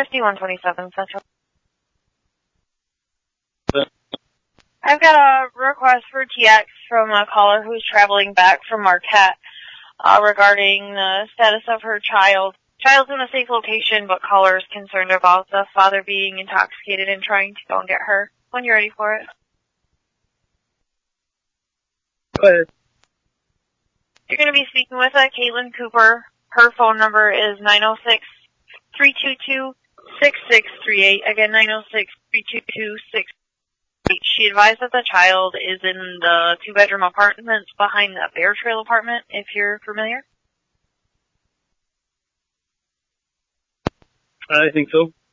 5127 Central. I've got a request for TX from a caller who's traveling back from Marquette regarding the status of her child. Child's in a safe location, but caller is concerned about the father being intoxicated and trying to go and get her. When you're ready for it. Go ahead. You're going to be speaking with Caitlin Cooper. Her phone number is 906-322-6638. Again, 906-322-6638. She advised that the child is in the two-bedroom apartments behind the Bear Trail apartment, if you're familiar. I think so.